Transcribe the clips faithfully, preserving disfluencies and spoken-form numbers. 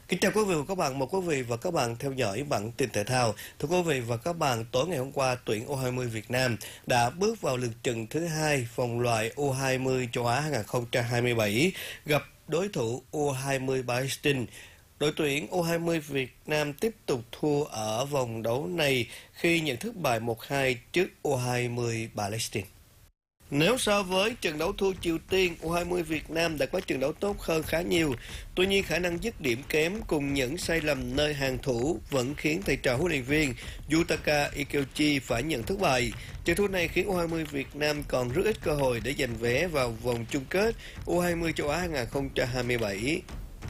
Kính chào quý vị và các bạn, mời quý vị và các bạn theo dõi bản tin thể thao. Thưa quý vị và các bạn, tối ngày hôm qua, tuyển U hai mươi Việt Nam đã bước vào lượt trận thứ hai vòng loại U hai mươi châu Á hai không hai bảy gặp đối thủ U hai mươi Palestine. Đội tuyển U hai mươi Việt Nam tiếp tục thua ở vòng đấu này khi nhận thất bại một hai trước U hai mươi Palestine. Nếu so với trận đấu thua Triều Tiên, U hai mươi Việt Nam đã có trận đấu tốt hơn khá nhiều. Tuy nhiên, khả năng dứt điểm kém cùng những sai lầm nơi hàng thủ vẫn khiến thầy trò huấn luyện viên Yutaka Ikeuchi phải nhận thất bại. Trận thua này khiến U hai mươi Việt Nam còn rất ít cơ hội để giành vé vào vòng chung kết U hai mươi châu Á hai không hai bảy.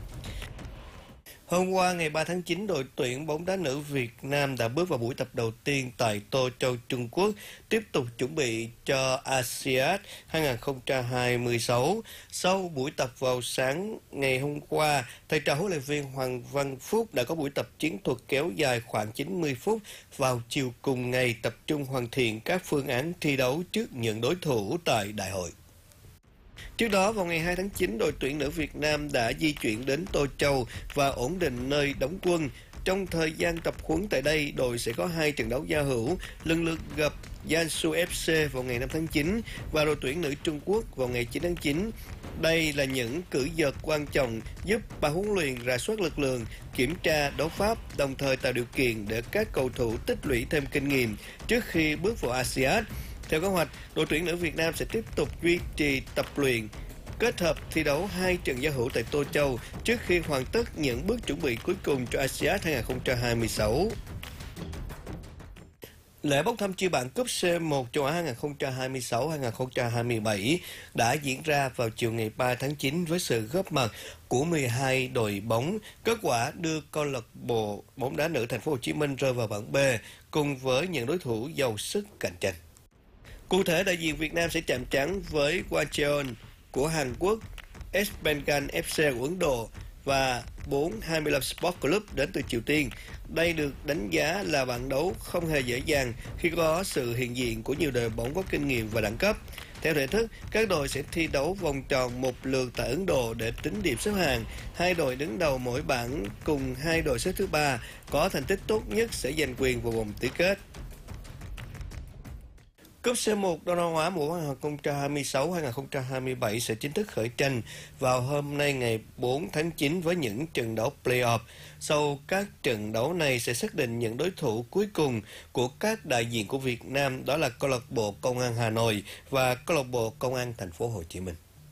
Hôm qua, ngày ba tháng chín, đội tuyển bóng đá nữ Việt Nam đã bước vào buổi tập đầu tiên tại Tô Châu, Trung Quốc, tiếp tục chuẩn bị cho a sê an hai không hai sáu. Sau buổi tập vào sáng ngày hôm qua, thầy trò huấn luyện viên Hoàng Văn Phúc đã có buổi tập chiến thuật kéo dài khoảng chín mươi phút vào chiều cùng ngày, tập trung hoàn thiện các phương án thi đấu trước những đối thủ tại đại hội. Trước đó, vào ngày hai tháng chín, đội tuyển nữ Việt Nam đã di chuyển đến Tô Châu và ổn định nơi đóng quân. Trong thời gian tập huấn tại đây, đội sẽ có hai trận đấu giao hữu, lần lượt gặp Jiangsu ép xê vào ngày năm tháng chín và đội tuyển nữ Trung Quốc vào ngày chín tháng chín. Đây là những cử vật quan trọng giúp ban huấn luyện rà soát lực lượng, kiểm tra đấu pháp, đồng thời tạo điều kiện để các cầu thủ tích lũy thêm kinh nghiệm trước khi bước vào a sê an. Theo kế hoạch, đội tuyển nữ Việt Nam sẽ tiếp tục duy trì tập luyện, kết hợp thi đấu hai trận giao hữu tại Tô Châu trước khi hoàn tất những bước chuẩn bị cuối cùng cho a sê an hai không hai sáu. Lễ bốc thăm chia bảng cúp xê một châu Á hai không hai sáu hai không hai bảy đã diễn ra vào chiều ngày ba tháng chín với sự góp mặt của mười hai đội bóng. Kết quả đưa câu lạc bộ bóng đá nữ Thành phố Hồ Chí Minh rơi vào bảng B cùng với những đối thủ giàu sức cạnh tranh. Cụ thể, đại diện Việt Nam sẽ chạm trán với Gwancheon của Hàn Quốc, S Bengal ép xê của Ấn Độ và bốn hai lăm Sport Club đến từ Triều Tiên. Đây được đánh giá là trận đấu không hề dễ dàng khi có sự hiện diện của nhiều đội bóng có kinh nghiệm và đẳng cấp. Theo thể thức, các đội sẽ thi đấu vòng tròn một lượt tại Ấn Độ để tính điểm xếp hạng. Hai đội đứng đầu mỗi bảng cùng hai đội xếp thứ ba có thành tích tốt nhất sẽ giành quyền vào vòng tứ kết. Cúp xê một Đông Nam Á mùa hai không hai sáu hai không hai bảy sẽ chính thức khởi tranh vào hôm nay ngày bốn tháng chín với những trận đấu play-off. Sau các trận đấu này sẽ xác định những đối thủ cuối cùng của các đại diện của Việt Nam, đó là câu lạc bộ Công an Hà Nội và câu lạc bộ Công an Thành phố Hồ Chí Minh.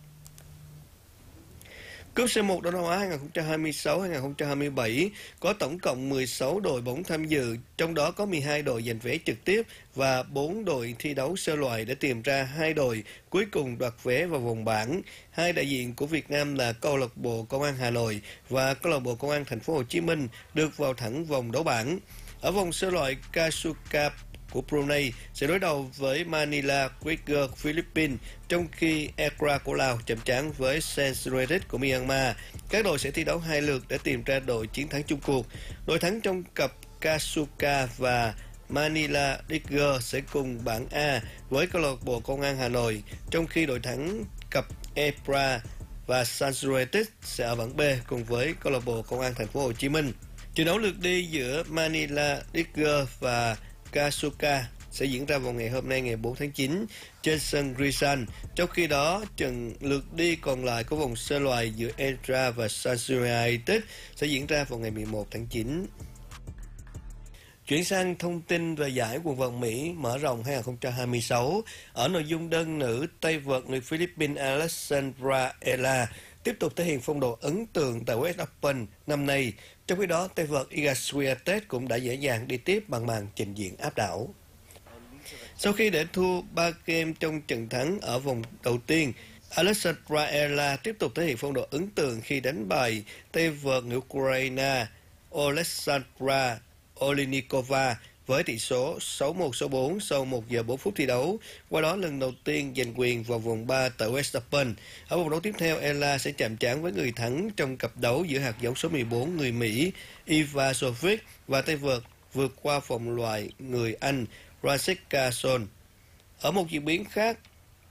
Cúp xê một Đông Nam Á hai không hai sáu hai không hai bảy có tổng cộng mười sáu đội bóng tham dự, trong đó có mười hai đội giành vé trực tiếp và bốn đội thi đấu sơ loại để tìm ra hai đội cuối cùng đoạt vé vào vòng bảng. Hai đại diện của Việt Nam là câu lạc bộ Công an Hà Nội và câu lạc bộ Công an Thành phố Hồ Chí Minh được vào thẳng vòng đấu bảng. Ở vòng sơ loại, Kasuka của Brunei sẽ đối đầu với Manila Quicker của Philippines, trong khi Accra của Lào chạm trán với Sensuretic của Myanmar. Các đội sẽ thi đấu hai lượt để tìm ra đội chiến thắng chung cuộc. Đội thắng trong cặp Kasuka và Manila Quicker sẽ cùng bảng A với câu lạc bộ Công an Hà Nội, trong khi đội thắng cặp Accra và Sensuretic sẽ ở bảng B cùng với câu lạc bộ Công an Thành phố Hồ Chí Minh. Trận đấu lượt đi giữa Manila Quicker và Kasuka sẽ diễn ra vào ngày hôm nay ngày bốn tháng chín trên sân Grisan. Trong khi đó, trận lượt đi còn lại của vòng sơ loại giữa Accra và Sensuretic sẽ diễn ra vào ngày mười một tháng chín. Chuyển sang thông tin về giải quần vợt Mỹ mở rộng hai không hai sáu. Ở nội dung đơn nữ, tay vợt người Philippines Alexandra Ella tiếp tục thể hiện phong độ ấn tượng tại u ét Open năm nay. Trong khi đó, tay vợt Iga Swiatek cũng đã dễ dàng đi tiếp bằng màn trình diễn áp đảo. Sau khi để thua ba game trong trận thắng ở vòng đầu tiên, Alexandra Ella tiếp tục thể hiện phong độ ấn tượng khi đánh bại tay vợt người Ukraine Alexandra Oleinikova với tỷ số sáu một sáu bốn sau một giờ bốn phút thi đấu. Qua đó, lần đầu tiên giành quyền vào vòng ba tại u ét Open. Ở vòng đấu tiếp theo, Ella sẽ chạm trán với người thắng trong cặp đấu giữa hạt giống số mười bốn người Mỹ Iva Swiatek và tay vợt vượt qua vòng loại người Anh Francesca Sols. Ở một diễn biến khác,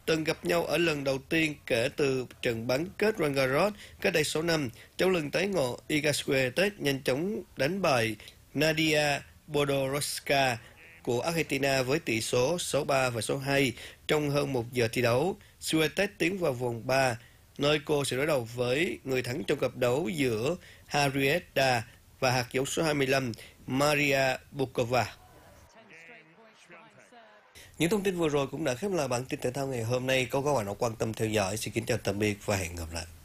từng gặp nhau ở lần đầu tiên kể từ trận bán kết Roland Garros cách đây sáu năm. Trong lần tái ngộ, Iga Swiatek nhanh chóng đánh bại Nadia Podoroska của Argentina với tỷ số sáu ba và sáu hai trong hơn một giờ thi đấu. Swiatek tiến vào vòng ba, nơi cô sẽ đối đầu với người thắng trong cặp đấu giữa Henrietta và hạt giống số hai mươi lăm Maria Bukova. Những thông tin vừa rồi cũng đã khép lại bản tin thể thao ngày hôm nay. Câu các bạn đã quan tâm theo dõi. Xin kính chào tạm biệt và hẹn gặp lại.